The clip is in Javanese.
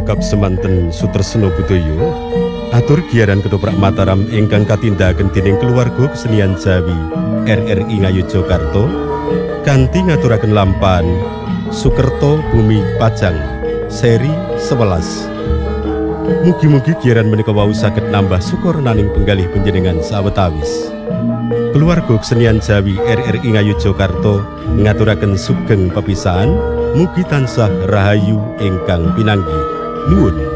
cakap semanten Sutresno Budaya atur giaran Ketoprak Mataram ingkang katindakaken dening keluarga kesenian Jawi RRI Ngayogyakarta kanthi ngaturaken lampahan Sukerto Bumi Pajang seri 11. Mugi-mugi giaran menika wau saged nambah syukur naning penggalih panjenengan sawetawis. Keluarga kesenian Jawi RRI Ngayogyakarta ngaturaken sugeng pepisahan mugi tansah rahayu ingkang pinanggih. Nuwun.